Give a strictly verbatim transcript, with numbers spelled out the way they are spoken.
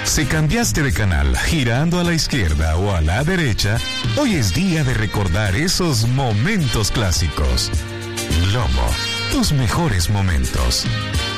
Si cambiaste de canal girando a la izquierda o a la derecha, hoy es día de recordar esos momentos clásicos. Lomo, tus mejores momentos.